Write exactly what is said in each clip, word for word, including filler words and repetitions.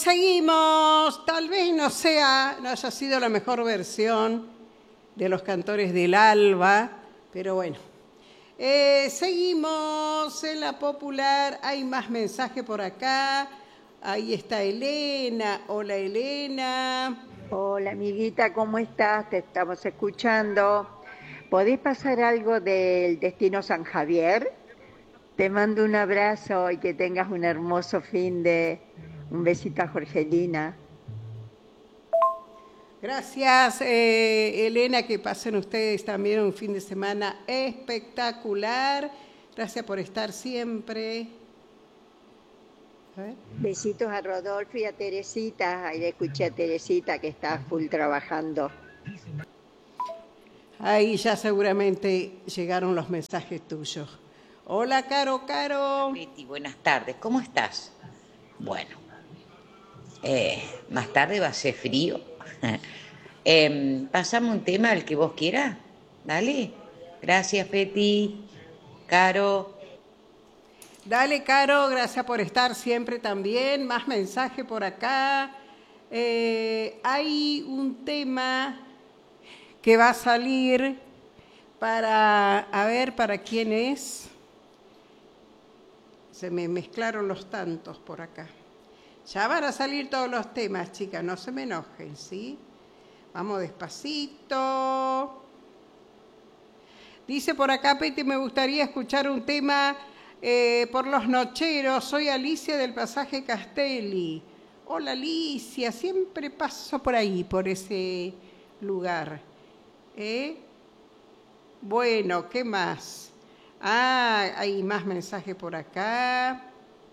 Seguimos, tal vez no sea, no haya sido la mejor versión de los cantores del Alba, pero bueno. Eh, seguimos en la popular, hay más mensaje por acá. Ahí está Elena. Hola, Elena. Hola, amiguita, ¿cómo estás? Te estamos escuchando. ¿Podés pasar algo del Destino San Javier? Te mando un abrazo y que tengas un hermoso fin de... Un besito a Jorgelina. Gracias, eh, Elena, que pasen ustedes también un fin de semana espectacular. Gracias por estar siempre. A ver. Besitos a Rodolfo y a Teresita. Ahí escuché a Teresita que está full trabajando. Ahí ya seguramente llegaron los mensajes tuyos. Hola, Caro, Caro. Betty, buenas tardes. ¿Cómo estás? Bueno, eh, más tarde va a ser frío. eh, pasame un tema al que vos quieras. Dale. Gracias, Betty. Caro. Dale, Caro, gracias por estar siempre también. Más mensaje por acá. Eh, hay un tema que va a salir para, a ver, ¿para quién es? Se me mezclaron los tantos por acá. Ya van a salir todos los temas, chicas, no se me enojen, ¿sí? Vamos despacito. Dice por acá, Peti, me gustaría escuchar un tema eh, por los nocheros. Soy Alicia del Pasaje Castelli. Hola, Alicia, siempre paso por ahí, por ese lugar. ¿Eh? Bueno, ¿qué más? Ah, hay más mensajes por acá.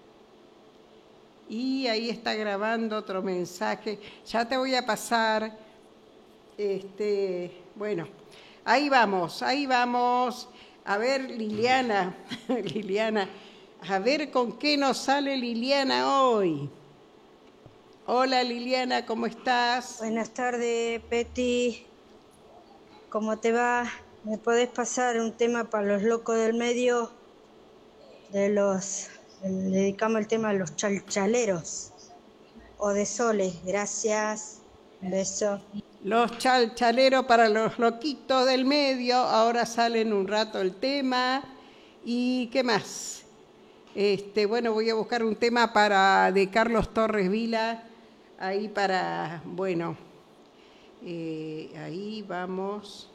Y ahí está grabando otro mensaje. Ya te voy a pasar. Este, bueno, ahí vamos, ahí vamos. A ver, Liliana, Liliana, a ver con qué nos sale Liliana hoy. Hola, Liliana, ¿cómo estás? Buenas tardes, Peti. ¿Cómo te va? ¿Me podés pasar un tema para los locos del medio? De los... Le dedicamos el tema a los chalchaleros o de soles. Gracias. Un beso. Los chalchaleros para los loquitos del medio. Ahora salen un rato el tema. ¿Y qué más? Este, bueno, voy a buscar un tema para de Carlos Torres Vila. Ahí para, bueno, eh, ahí vamos.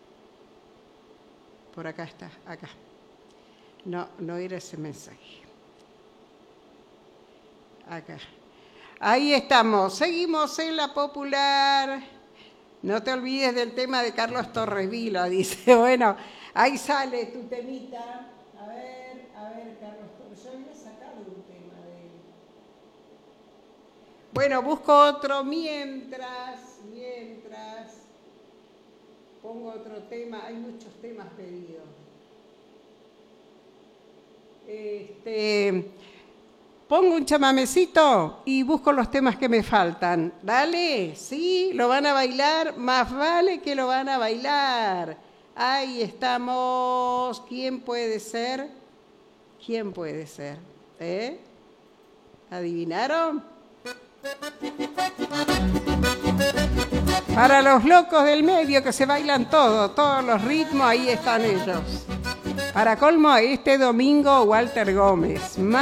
Por acá está, acá. No, no era ese mensaje. Acá. Ahí estamos. Seguimos en la popular. No te olvides del tema de Carlos Torres Vila, dice. Bueno, ahí sale tu temita. A ver, a ver, Carlos Torres. Yo había sacado un tema de él. Bueno, busco otro mientras, mientras. Pongo otro tema. Hay muchos temas pedidos. Este... Pongo un chamamecito y busco los temas que me faltan. Dale, ¿sí? ¿Lo van a bailar? Más vale que lo van a bailar. Ahí estamos. ¿Quién puede ser? ¿Quién puede ser? ¿Eh? ¿Adivinaron? Para los locos del medio que se bailan todo, todos los ritmos, ahí están ellos. Para colmo, este domingo, Walter Gómez.